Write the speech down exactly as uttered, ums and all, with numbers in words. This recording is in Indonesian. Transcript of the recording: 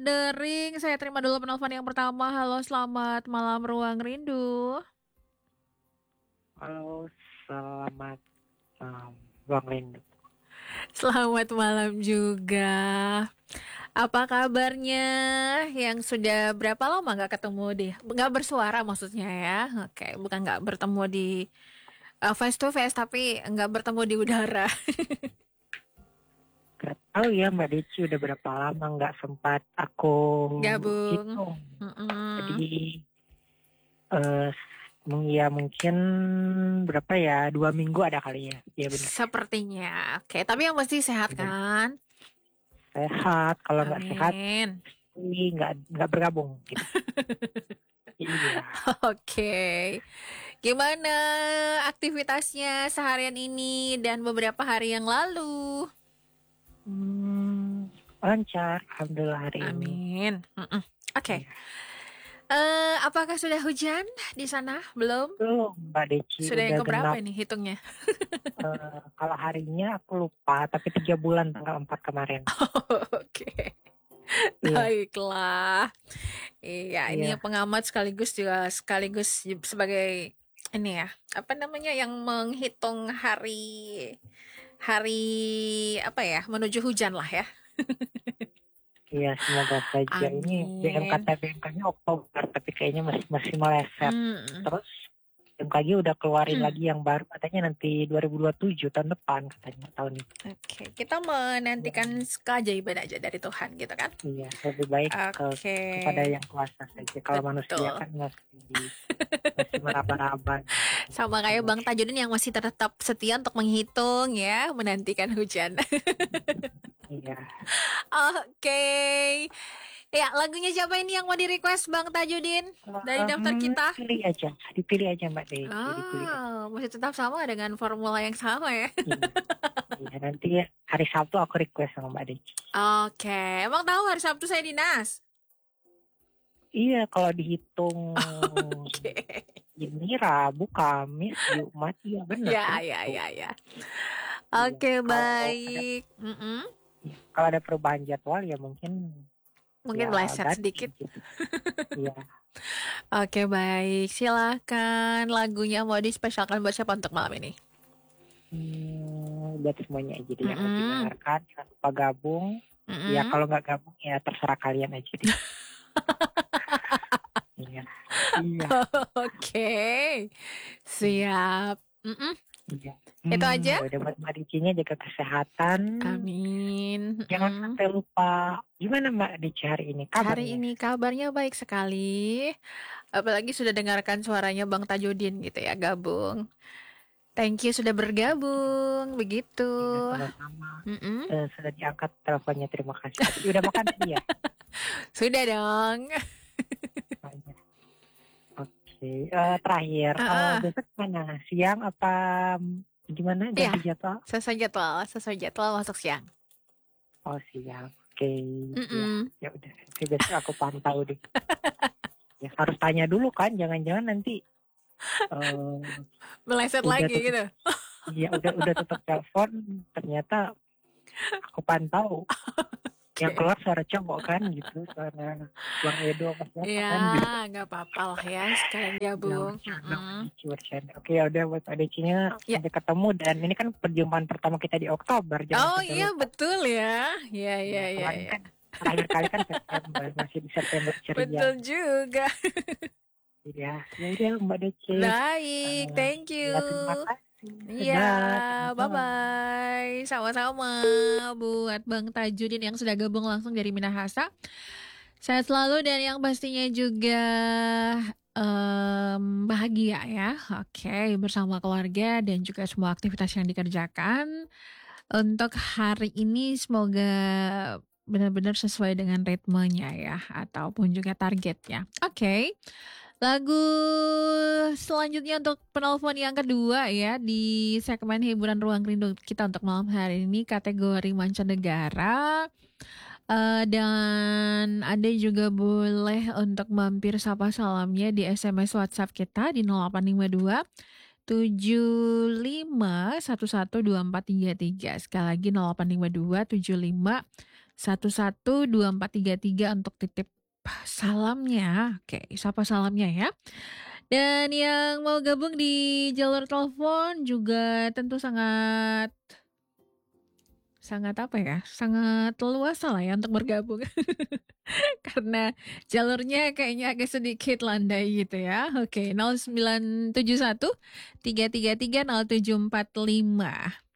dering. Saya terima dulu penelpon yang pertama. Halo, selamat malam Ruang Rindu. Halo, selamat malam Ruang Rindu. Selamat malam juga. Apa kabarnya? Yang sudah berapa lama nggak ketemu deh? Nggak bersuara maksudnya ya? Oke, bukan nggak bertemu di uh, face to face, tapi nggak bertemu di udara. Gak tahu ya Mbak Deci udah berapa lama nggak sempat aku Gabung. hitung. Mm-mm. Jadi eh ya mungkin berapa ya, dua minggu ada kali ya. Iya benar. Sepertinya. Oke, tapi yang pasti sehat Benar. kan? Sehat, kalau nggak sehat Amin. ini nggak nggak bergabung. Gitu. Iya. Oke. Gimana aktivitasnya seharian ini dan beberapa hari yang lalu? Hmm, lancar, alhamdulillah hari ini. Amin. Mm-mm. Oke. Iya. Eh, apakah sudah hujan di sana? Belum? Belum Mbak Deci, Sudah yang udah keberapa genap. ini hitungnya? Eh, kalau harinya aku lupa, tapi tiga bulan tanggal empat kemarin. Oke. Iya, Baiklah. Iya, ini iya. pengamat sekaligus juga sekaligus sebagai ini ya, apa namanya yang menghitung hari hari apa ya, menuju hujan lah ya. Iya, semoga saja. Ini B M K Amin. T B M K-nya Oktober, tapi kayaknya masih masih meleset. Hmm. Terus B M K G udah keluarin Hmm. lagi yang baru, katanya nanti dua ribu dua puluh tujuh tahun depan katanya, tahun ini. Oke, kita menantikan keajaiban aja dari Tuhan gitu kan? Iya, lebih baik ke Oke. kepada yang kuasa saja. Kalau manusia Betul. kan masih masih meraba-raba. Sama kayak Bang Tajudin yang masih tetap setia untuk menghitung ya, menantikan hujan. Iya. Oke. Ya, lagunya siapa ini yang mau di-request Bang Tajudin dari daftar Um, kita? pilih aja, dipilih aja Mbak Deci, dipilih aja. Ah, masih tetap sama dengan formula yang sama ya. Iya. Iya, nanti hari Sabtu aku request sama Mbak Deci. Oke, emang tahu hari Sabtu saya dinas? Iya, kalau dihitung Oke. ini Rabu, Kamis, Jumat, iya benar. Ya, kan? ya, Tuh. ya, ya. Iya. Oke, Kalau ada, baik. Mm-mm. kalau ada perubahan jadwal ya mungkin Mungkin ya meleset ganti sedikit. gitu. Iya. Oke, baik. Silahkan lagunya mau dispesialkan buat siapa untuk malam ini? Hmm, buat semuanya aja deh yang lagi Mm-mm. dengarkan, jangan lupa gabung. Ya Mm-mm. kalau nggak gabung ya terserah kalian aja deh. Iya. Iya. Oke, siap. Mm-mm. Iya. Itu Hmm, aja. ya udah buat Mbak Dicinya jaga kesehatan. Amin. Jangan Mm. sampai lupa. Gimana Mbak Dici hari ini Hari kabarnya? ini kabarnya baik sekali. Apalagi sudah dengarkan suaranya Bang Tajudin gitu ya, gabung. Thank you sudah bergabung, begitu. Iya, sama-sama. Mm-mm. Eh, sudah diangkat teleponnya, terima kasih. Tapi udah makan tadi ya? Sudah dong. Banyak. Oke, eh, terakhir, eh, Ah, ah. besok mana? Siang apa gimana? Iya, Ganti jadwal? sesuai jadwal, sesuai jadwal masuk siang. Oh siang, oke. Ya, Mm-mm. ya udah. Oke, besok aku pantau deh. Ya, harus tanya dulu kan, jangan-jangan nanti eh, Meleset udah lagi tutup, gitu. ya udah udah tutup telepon, ternyata aku pantau. Yang Oke. keluar suara cowok kan gitu, suara Bang Edo apa siapa Ya, kan gitu. nggak apa-apa lah ya, sekalian Ya gabung. bercanda, Mm-mm. Mbak Deci, bercanda. Oke ya udah buat Mbak Deci-nya Ya. sampai ketemu, dan ini kan perjumpaan pertama kita di Oktober, jangan Oh sampai iya, lupa. betul ya. Ya, Ya, ya, ya, kemarin ya. kan terakhir kali kan September, masih di September ceria. Betul juga. Ya, ya udah Mbak Deci. Baik, Eh, thank you. ya terima kasih. Iya, Dadah, selamat malam. bye-bye. Sama-sama buat Bang Tajudin yang sudah gabung langsung dari Minahasa. Sehat selalu dan yang pastinya juga em, bahagia ya. Oke, bersama keluarga dan juga semua aktivitas yang dikerjakan. Untuk hari ini semoga benar-benar sesuai dengan ritmenya ya, ataupun juga targetnya. Oke. Lagu selanjutnya untuk penelpon yang kedua ya di segmen hiburan Ruang Rindu kita untuk malam hari ini kategori mancanegara. Eh, dan Anda juga boleh untuk mampir sapa salamnya di S M S WhatsApp kita di nol delapan lima dua tujuh lima satu satu dua empat tiga tiga. Sekali lagi nol delapan lima dua tujuh lima satu satu dua empat tiga tiga untuk titip salamnya. Oke, sapa salamnya ya. Dan yang mau gabung di jalur telepon juga tentu sangat sangat apa ya, sangat leluasa lah ya untuk bergabung. Karena jalurnya kayaknya agak sedikit landai gitu ya. Oke, nol sembilan tujuh satu tiga tiga tiga nol tujuh empat lima.